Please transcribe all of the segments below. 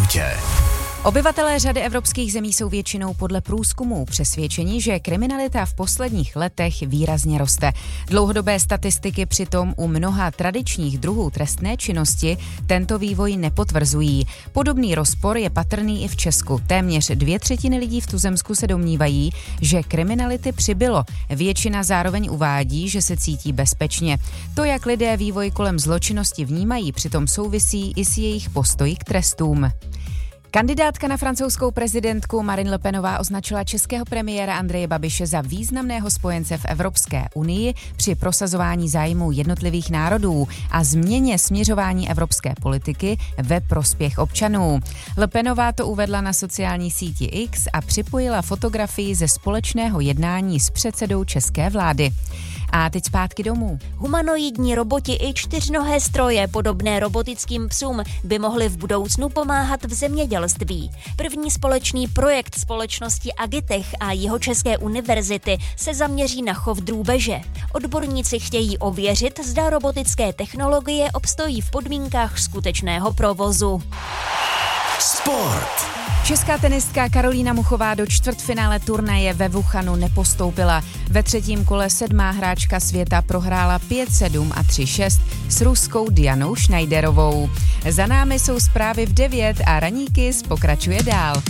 minutě. Obyvatelé řady evropských zemí jsou většinou podle průzkumů přesvědčeni, že kriminalita v posledních letech výrazně roste. Dlouhodobé statistiky přitom u mnoha tradičních druhů trestné činnosti tento vývoj nepotvrzují. Podobný rozpor je patrný i v Česku. Téměř 2/3 lidí v tuzemsku se domnívají, že kriminality přibylo. Většina zároveň uvádí, že se cítí bezpečně. To, jak lidé vývoj kolem zločinnosti vnímají, přitom souvisí i s jejich postoji k trestům. Kandidátka na francouzskou prezidentku Marine Le Penová označila českého premiéra Andreje Babiše za významného spojence v Evropské unii při prosazování zájmů jednotlivých národů a změně směřování evropské politiky ve prospěch občanů. Le Penová to uvedla na sociální síti X a připojila fotografii ze společného jednání s předsedou české vlády. A teď zpátky domů. Humanoidní roboti i čtyřnohé stroje, podobné robotickým psům, by mohly v budoucnu pomáhat v zemědělství. První společný projekt společnosti Agitech a Jihočeské univerzity se zaměří na chov drůbeže. Odborníci chtějí ověřit, zda robotické technologie obstojí v podmínkách skutečného provozu. Sport. Česká tenistka Karolína Muchová do čtvrtfinále turnaje ve Wuhanu nepostoupila. Ve třetím kole 7. hráčka světa prohrála 5-7 a 3-6 s ruskou Dianou Schneiderovou. Za námi jsou zprávy v 9 a Ranní Kiss pokračuje dál.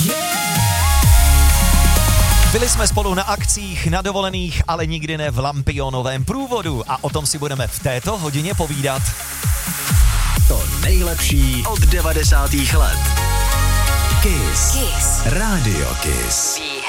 Byli jsme spolu na akcích, na dovolených, ale nikdy ne v Lampionovém průvodu a o tom si budeme v této hodině povídat. To nejlepší od 90. let. Kiss. Rádio Kiss.